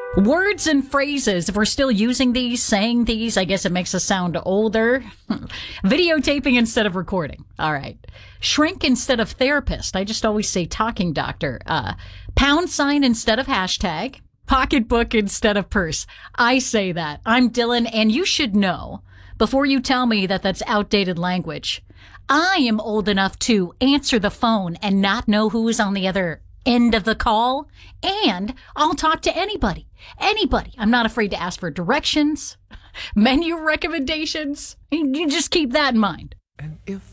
Words and phrases, if we're still using these, saying these, I guess it makes us sound older. Videotaping instead of recording. All right. Shrink instead of therapist. I just always say talking doctor. Pound sign instead of hashtag. Pocketbook instead of purse. I say that. I'm Dylan, and you should know, before you tell me that that's outdated language, I am old enough to answer the phone and not know who is on the other end of the call, and I'll talk to anybody. Anybody. I'm not afraid to ask for directions, menu recommendations. You just keep that in mind. And if